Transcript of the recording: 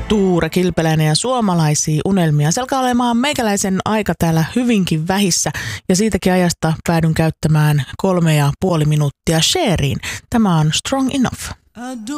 Tuure Kilpeläinen ja suomalaisia unelmia. Se alkaa olemaan meikäläisen aika täällä hyvinkin vähissä ja siitäkin ajasta päädyn käyttämään 3,5 minuuttia Cheriin. Tämä on Strong Enough.